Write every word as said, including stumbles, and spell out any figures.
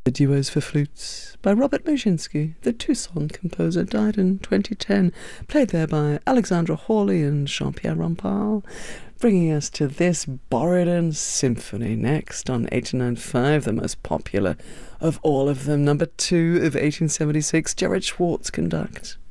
The Duos for Flutes by Robert Muszynski, the two-song composer, died in twenty ten, played there by Alexandra Hawley and Jean-Pierre Rampal, bringing us to this Borodin Symphony next on eighty-nine point five, the most popular of all of them, number two of eighteen seventy-six, Gerard Schwartz conduct.